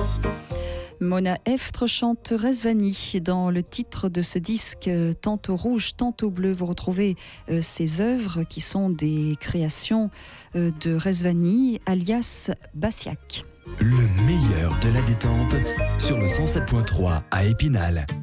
Mona Eftre chante Rezvani dans le titre de ce disque Tantôt rouge, tantôt bleu. Vous retrouvez ses œuvres qui sont des créations de Rezvani alias Bassiac. Le meilleur de la détente sur le 107.3 à Épinal.